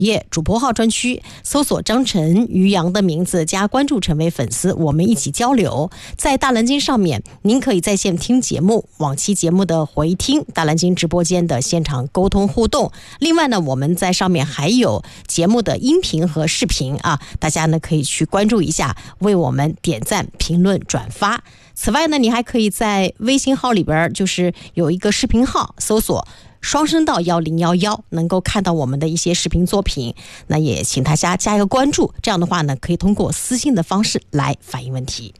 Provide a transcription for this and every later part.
页主播号专区搜索张晨于洋的名字加关注成为粉丝，我们一起交流。在大蓝鲸上面您可以在线听节目，往期节目的回听，大蓝鲸直播间的现场沟通互动。另外呢，我们在上面还有节目的音频和视频啊，大家呢可以去关注一下，为我们点赞评论转发。此外呢，你还可以在微信号里边就是有一个视频号，搜索双声道1011，能够看到我们的一些视频作品。那也请大家加一个关注，这样的话呢，可以通过私信的方式来反映问题。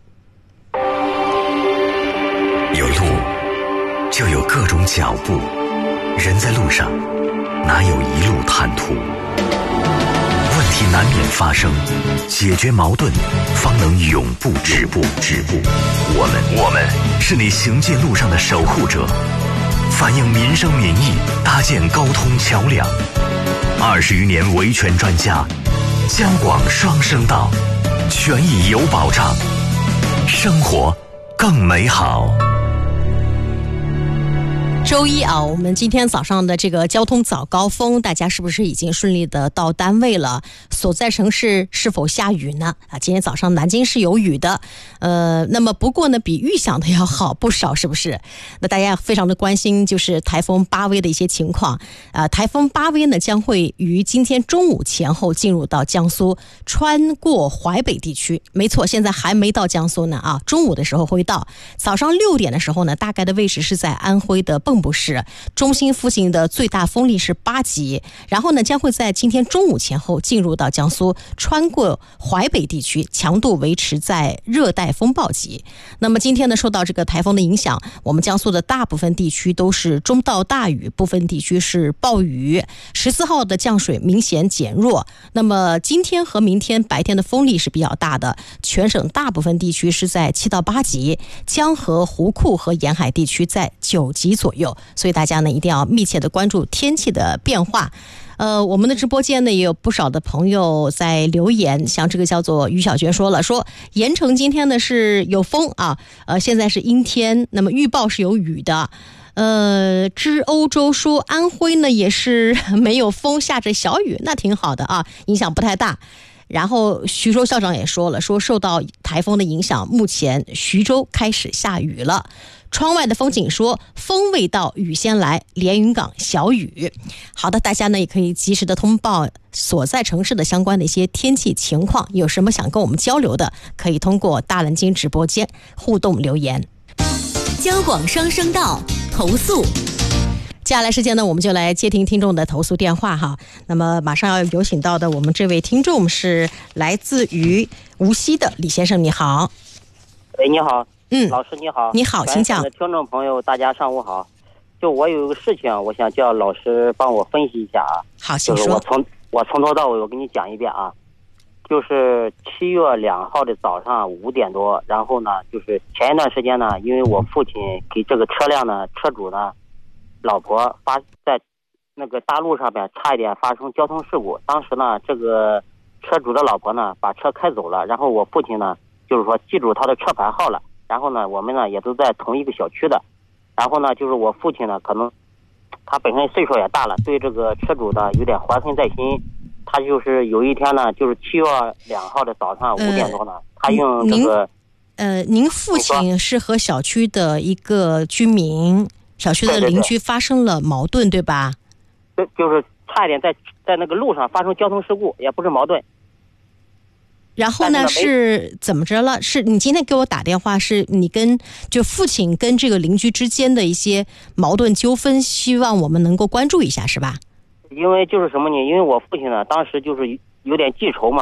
有路就有各种脚步，人在路上哪有一路坦途？问题难免发生，解决矛盾方能永不止步。我们是你行进路上的守护者，反映民生民意，搭建沟通桥梁。20余年维权专家，江广双声道，权益有保障，生活更美好。 周一啊，我们今天早上的这个交通早高峰，大家是不是已经顺利的到单位了？所在城市是否下雨呢？啊，今天早上南京是有雨的，那么不过呢，比预想的要好不少，是不是？那大家非常的关心就是台风巴威的一些情况。台风巴威呢将会于今天中午前后进入到江苏，穿过淮北地区。没错，现在还没到江苏呢啊，中午的时候会到。早上6点的时候呢，大概的位置是在安徽的蚌埠市，中心附近的最大风力是8级，然后呢将会在今天中午前后进入到江苏，穿过淮北地区，强度维持在热带风暴级。那么今天呢，受到这个台风的影响，我们江苏的大部分地区都是中到大雨，部分地区是暴雨。14号的降水明显减弱，那么今天和明天白天的风力是比较大的，全省大部分地区是在7到8级，江河湖库和沿海地区在9级左右。所以大家呢一定要密切的关注天气的变化。我们的直播间呢也有不少的朋友在留言，像这个叫做于小娟说了，说盐城今天呢是有风啊，现在是阴天，那么预报是有雨的。知欧洲说安徽呢也是没有风，下着小雨，那挺好的啊，影响不太大。然后徐州校长也说了，说受到台风的影响，目前徐州开始下雨了。窗外的风景说风未到雨先来，连云港小雨。好的，大家呢也可以及时的通报所在城市的相关的一些天气情况，有什么想跟我们交流的，可以通过大蓝鲸直播间互动留言。 江广双声道投诉。 接下来时间呢，我们就来接听听众的投诉电话哈。那么马上要有请到的我们这位听众是来自于无锡的李先生，你好。 你好。老师你好。 你好，请讲。 听众朋友大家上午好，就我有一个事情我想叫老师帮我分析一下啊。 好，请说。 就是我从头到尾我给你讲一遍啊。就是7月2号的早上5点多，然后呢就是前一段时间呢，因为我父亲给这个车辆呢车主呢老婆在那个大路上边差一点发生交通事故，当时呢这个车主的老婆呢把车开走了，然后我父亲呢就是说记住他的车牌号了，然后呢我们呢也都在同一个小区的，然后呢就是我父亲呢可能他本身岁数也大了，对这个车主呢有点怀恨在心，他就是有一天呢就是7月2号的早上5点多呢，他用这个您父亲是和小区的一个居民，小区的邻居发生了矛盾， 对吧？ 就是差一点在那个路上发生交通事故，也不是矛盾。 然后呢是怎么着了？是你今天给我打电话，是你就父亲跟这个邻居之间的一些矛盾纠纷，希望我们能够关注一下，是吧？ 因为就是什么呢？因为我父亲呢当时就是有点记仇嘛，